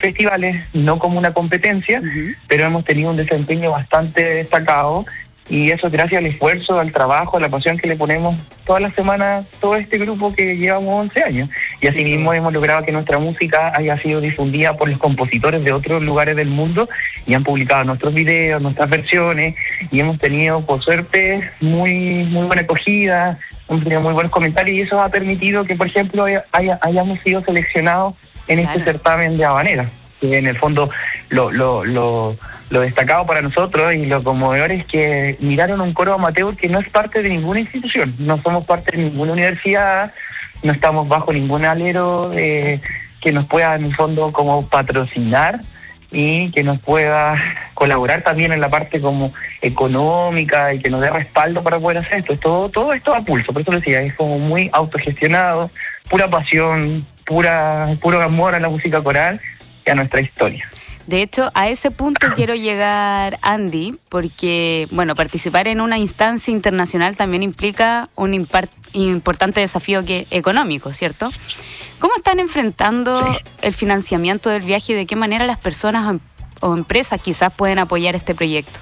festivales, no como una competencia, pero hemos tenido un desempeño bastante destacado, y eso es gracias al esfuerzo, al trabajo, a la pasión que le ponemos todas las semanas, todo este grupo que llevamos 11 años. Y asimismo hemos logrado que nuestra música haya sido difundida por los compositores de otros lugares del mundo, y han publicado nuestros videos, nuestras versiones, y hemos tenido, por suerte, muy buena acogida, hemos tenido muy buenos comentarios, y eso ha permitido que, por ejemplo, hayamos sido seleccionados en este certamen de habanera, que en el fondo lo destacado para nosotros y lo conmovedor es que miraron un coro amateur que no es parte de ninguna institución, no somos parte de ninguna universidad, no estamos bajo ningún alero que nos pueda en el fondo como patrocinar y que nos pueda colaborar también en la parte como económica y que nos dé respaldo para poder hacer esto. Todo esto a pulso, por eso lo decía, es como muy autogestionado, pura pasión, puro amor a la música coral y a nuestra historia. De hecho, a ese punto quiero llegar, Andy, porque, bueno, participar en una instancia internacional también implica un importante desafío económico, ¿cierto? ¿Cómo están enfrentando el financiamiento del viaje y de qué manera las personas o empresas quizás pueden apoyar este proyecto?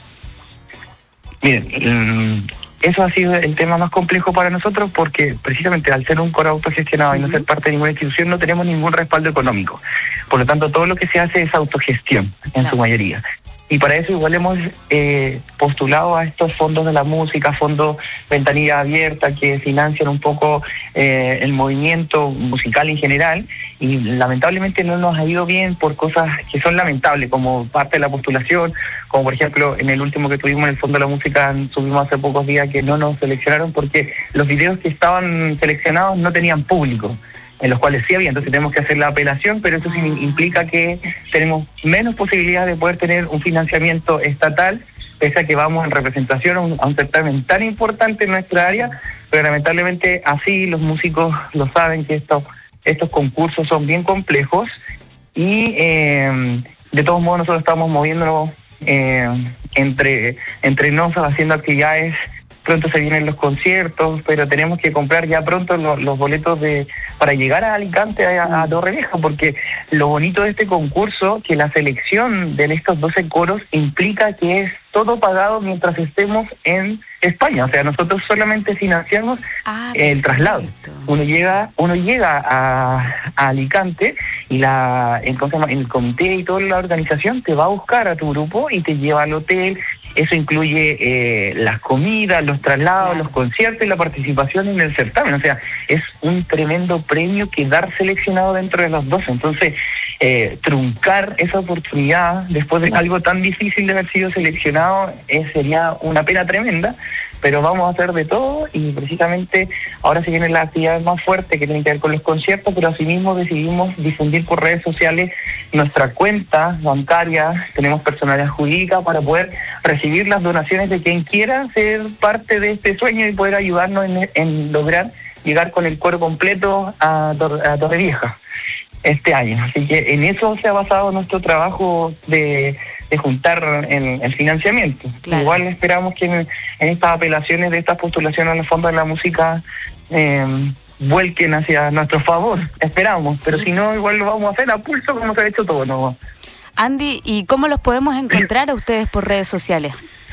Miren, eso ha sido el tema más complejo para nosotros porque precisamente al ser un coro autogestionado y no ser parte de ninguna institución no tenemos ningún respaldo económico. Por lo tanto, todo lo que se hace es autogestión en su mayoría. Y para eso igual hemos postulado a estos fondos de la música, fondos Ventanilla Abierta, que financian un poco el movimiento musical en general, y lamentablemente no nos ha ido bien por cosas que son lamentables, como parte de la postulación, como por ejemplo en el último que tuvimos en el Fondo de la Música, subimos hace pocos días que no nos seleccionaron porque los videos que estaban seleccionados no tenían público, en los cuales sí había, entonces tenemos que hacer la apelación, pero eso sí implica que tenemos menos posibilidades de poder tener un financiamiento estatal, pese a que vamos en representación a un certamen tan importante en nuestra área, pero lamentablemente así los músicos lo saben que estos concursos son bien complejos y de todos modos nosotros estamos moviéndonos entre nosotros haciendo actividades. Pronto se vienen los conciertos, pero tenemos que comprar ya pronto los boletos para llegar a Alicante, a Torrevieja, porque lo bonito de este concurso, que la selección de estos 12 coros implica que es todo pagado mientras estemos en España. O sea, nosotros solamente financiamos el traslado. Uno llega a Alicante y el comité y toda la organización te va a buscar a tu grupo y te lleva al hotel. Eso incluye las comidas, los traslados, los conciertos y la participación en el certamen. O sea, es un tremendo premio quedar seleccionado dentro de los 12. Entonces, truncar esa oportunidad después de algo tan difícil de haber sido seleccionado sería una pena tremenda, pero vamos a hacer de todo y precisamente ahora se vienen las actividades más fuertes que tienen que ver con los conciertos, pero asimismo decidimos difundir por redes sociales nuestra cuenta bancaria, tenemos personalidad jurídica para poder recibir las donaciones de quien quiera ser parte de este sueño y poder ayudarnos en lograr llegar con el coro completo a Torrevieja este año. Así que en eso se ha basado nuestro trabajo de juntar el financiamiento. Claro. Igual esperamos que en estas apelaciones de estas postulaciones a los fondos de la música vuelquen hacia nuestro favor, esperamos, pero si no, igual lo vamos a hacer a pulso como se ha hecho todo, ¿no? Andy, ¿y cómo los podemos encontrar a ustedes por redes sociales?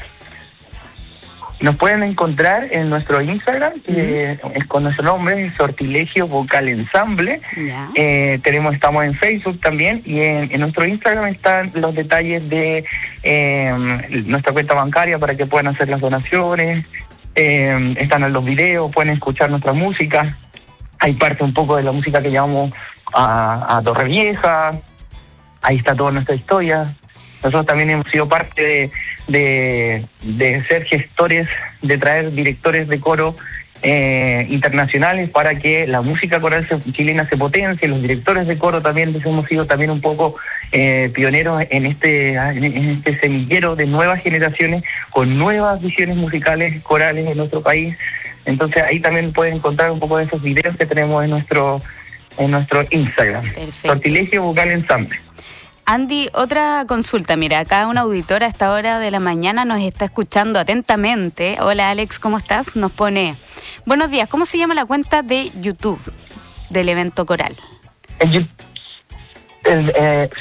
Nos pueden encontrar en nuestro Instagram, que es con nuestro nombre, Sortilegio Vocal Ensamble. Estamos en Facebook también, y en nuestro Instagram están los detalles de nuestra cuenta bancaria para que puedan hacer las donaciones. Están en los videos, pueden escuchar nuestra música. Hay parte un poco de la música que llevamos a Torrevieja. Ahí está toda nuestra historia. Nosotros también hemos sido parte de ser gestores, de traer directores de coro internacionales para que la música coral chilena se potencie. Los directores de coro también hemos sido también un poco pioneros en este semillero de nuevas generaciones con nuevas visiones musicales corales en nuestro país. Entonces ahí también pueden encontrar un poco de esos videos que tenemos en nuestro Instagram. Perfecto. Sortilegio Vocal Ensamble. Andy, otra consulta. Mira, acá una auditora a esta hora de la mañana nos está escuchando atentamente. Hola Alex, ¿cómo estás? Nos pone: buenos días, ¿cómo se llama la cuenta de YouTube del evento coral?